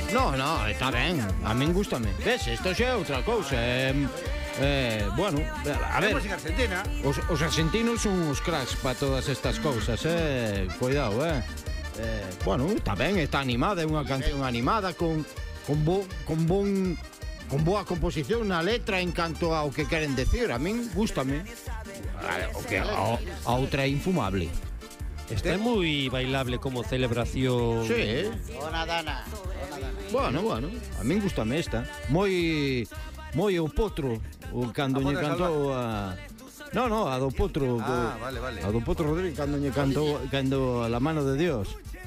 No, está ben, a min gústame. Ves, isto xa é outra cousa. Bueno, a ver, Vemos en Argentina. os argentinos son os cracks para todas estas cousas, cuidado, bueno, está ben, está animada, é unha canción animada con boa composición na letra en canto ao que queren decir. A min gústame. O que a outra é infumable. Está moi bailable como celebración. Sí, Dona Dana. bueno, a min gústame esta. Moi o potro, o cando lle cantou a... No, a do potro. Vale. A do potro Rodríguez cando lle cantou a la mano de Dios.